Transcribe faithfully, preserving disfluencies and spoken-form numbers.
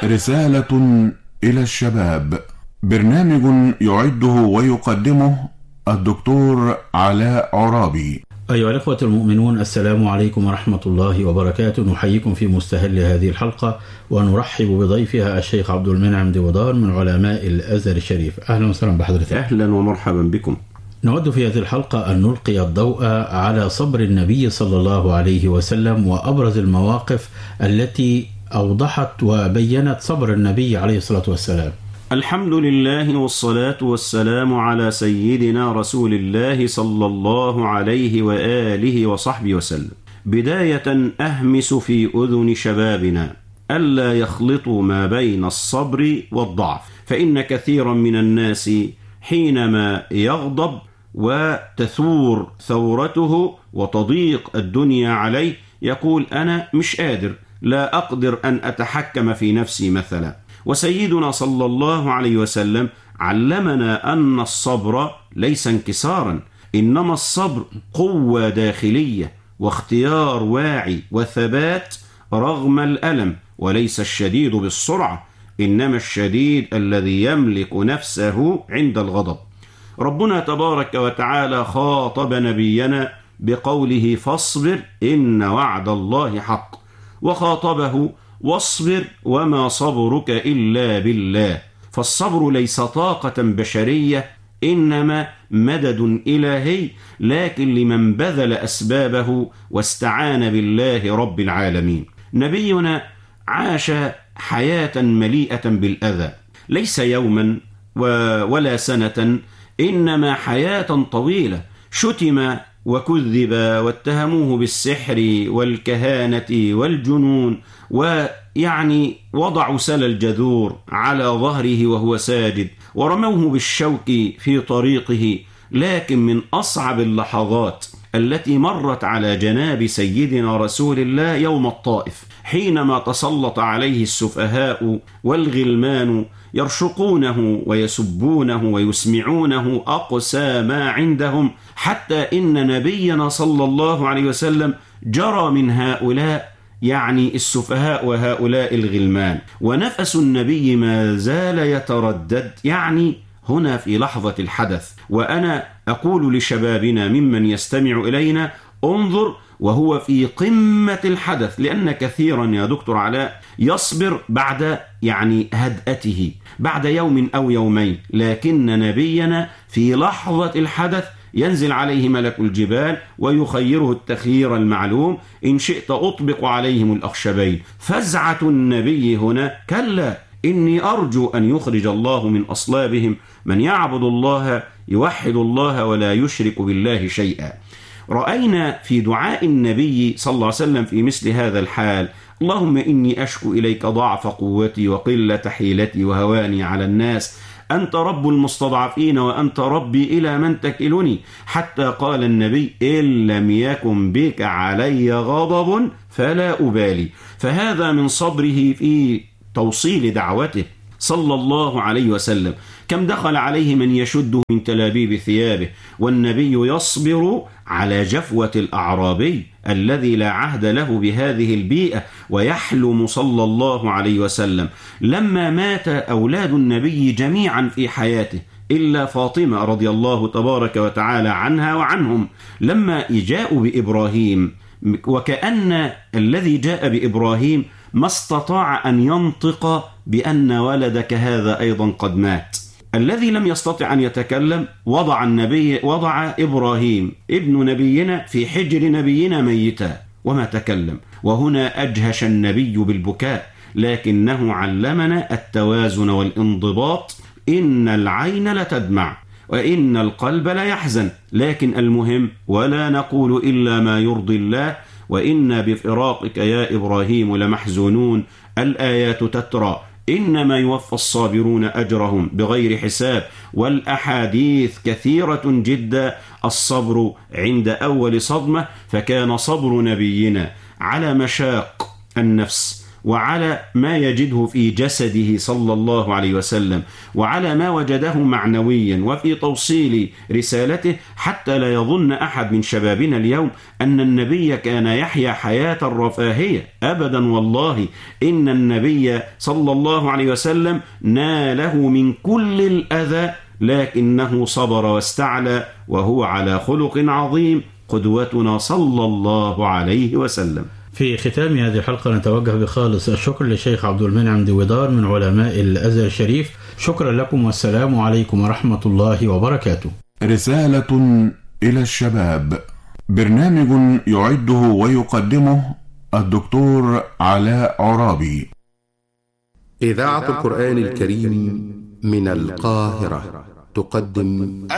رسالة إلى الشباب، برنامج يعده ويقدمه الدكتور علاء عرابي. أيها الأخوة المؤمنون، السلام عليكم ورحمة الله وبركاته. نحييكم في مستهل هذه الحلقة ونرحب بضيفها الشيخ عبد المنعم ديودار من علماء الأزهر الشريف. أهلا وسهلا بحضرتك. أهلا ومرحبا بكم. نود في هذه الحلقة أن نلقي الضوء على صبر النبي صلى الله عليه وسلم وأبرز المواقف التي أوضحت وبينت صبر النبي عليه الصلاة والسلام. الحمد لله والصلاة والسلام على سيدنا رسول الله صلى الله عليه وآله وصحبه وسلم. بداية أهمس في أذن شبابنا ألا يخلطوا ما بين الصبر والضعف، فإن كثيرا من الناس حينما يغضب وتثور ثورته وتضيق الدنيا عليه يقول أنا مش قادر، لا أقدر أن أتحكم في نفسي مثلا. وسيدنا صلى الله عليه وسلم علمنا أن الصبر ليس انكسارا، إنما الصبر قوة داخلية واختيار واعي وثبات رغم الألم، وليس الشديد بالسرعة، إنما الشديد الذي يملك نفسه عند الغضب. ربنا تبارك وتعالى خاطب نبينا بقوله فاصبر إن وعد الله حق، وخاطبه واصبر وما صبرك إلا بالله. فالصبر ليس طاقة بشرية، إنما مدد إلهي، لكن لمن بذل أسبابه واستعان بالله رب العالمين. نبينا عاش حياة مليئة بالأذى، ليس يوما ولا سنة، إنما حياة طويلة. شتم وكذب واتهموه بالسحر والكهانة والجنون، ويعني وضعوا سل الجذور على ظهره وهو ساجد، ورموه بالشوك في طريقه. لكن من أصعب اللحظات التي مرت على جناب سيدنا رسول الله يوم الطائف، حينما تسلط عليه السفهاء والغلمان يرشقونه ويسبونه ويسمعونه أقسى ما عندهم، حتى إن نبينا صلى الله عليه وسلم جرى من هؤلاء يعني السفهاء وهؤلاء الغلمان، ونفس النبي ما زال يتردد، يعني هنا في لحظة الحدث. وأنا أقول لشبابنا ممن يستمع إلينا انظر وهو في قمة الحدث، لأن كثيرا يا دكتور علاء يصبر بعد يعني هدأته بعد يوم أو يومين، لكن نبينا في لحظة الحدث ينزل عليه ملك الجبال ويخيره التخيير المعلوم، إن شئت أطبق عليهم الأخشبين. فزعة النبي هنا كلا، إني أرجو أن يخرج الله من أصلابهم من يعبد الله يوحد الله ولا يشرك بالله شيئا. رأينا في دعاء النبي صلى الله عليه وسلم في مثل هذا الحال اللهم إني أشكو إليك ضعف قوتي وقلة حيلتي وهواني على الناس، أنت رب المستضعفين وأنت ربي إلى من تكلني، حتى قال النبي إن لم يكن بك علي غضب فلا أبالي. فهذا من صبره في توصيل دعوته صلى الله عليه وسلم. كم دخل عليه من يشده من تلابيب ثيابه والنبي يصبر على جفوة الأعرابي الذي لا عهد له بهذه البيئة، ويحلم صلى الله عليه وسلم. لما مات أولاد النبي جميعا في حياته إلا فاطمة رضي الله تبارك وتعالى عنها وعنهم، لما جاءوا بإبراهيم وكأن الذي جاء بإبراهيم ما استطاع أن ينطق بأن ولدك هذا أيضا قد مات. الذي لم يستطع أن يتكلم وضع النبي وضع إبراهيم ابن نبينا في حجر نبينا ميتا وما تكلم، وهنا أجهش النبي بالبكاء، لكنه علمنا التوازن والانضباط. إن العين لتدمع وإن القلب لا يحزن، لكن المهم ولا نقول إلا ما يرضي الله، وإنا بفراقك يا إبراهيم لمحزونون. الآيات تترى إنما يوفى الصابرون أجرهم بغير حساب، والأحاديث كثيرة جدا. الصبر عند أول صدمة، فكان صبر نبينا على مشاق النفس وعلى ما يجده في جسده صلى الله عليه وسلم، وعلى ما وجده معنويا، وفي توصيل رسالته، حتى لا يظن أحد من شبابنا اليوم أن النبي كان يحيا حياة الرفاهية. أبدا والله، إن النبي صلى الله عليه وسلم ناله من كل الأذى، لكنه صبر واستعلى، وهو على خلق عظيم، قدوتنا صلى الله عليه وسلم. في ختام هذه الحلقة نتوجه بخالص الشكر للشيخ عبد المنعم دويدار من علماء الأزهر الشريف. شكرا لكم والسلام عليكم ورحمة الله وبركاته. رسالة إلى الشباب، برنامج يعده ويقدمه الدكتور علاء عرابي. إذاعة القرآن الكريم من القاهرة تقدم